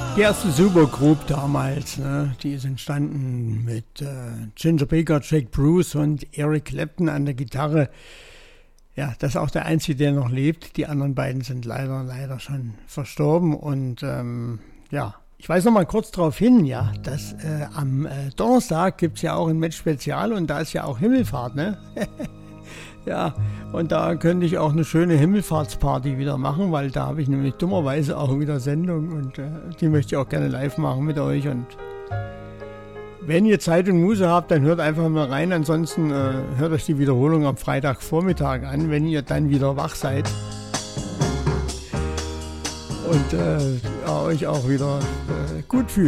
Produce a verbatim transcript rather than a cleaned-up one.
Die erste Supergroup damals, ne, die ist entstanden mit äh, Ginger Baker, Jake Bruce und Eric Clapton an der Gitarre. Ja, das ist auch der Einzige, der noch lebt. Die anderen beiden sind leider, leider schon verstorben. Und ähm, ja, ich weise noch mal kurz darauf hin, ja, dass äh, am äh, Donnerstag gibt es ja auch ein Match-Spezial und da ist ja auch Himmelfahrt, ne? Ja, und da könnte ich auch eine schöne Himmelfahrtsparty wieder machen, weil da habe ich nämlich dummerweise auch wieder Sendung und äh, die möchte ich auch gerne live machen mit euch. Und wenn ihr Zeit und Muße habt, dann hört einfach mal rein. Ansonsten äh, hört euch die Wiederholung am Freitagvormittag an, wenn ihr dann wieder wach seid und äh, euch auch wieder äh, gut fühlt.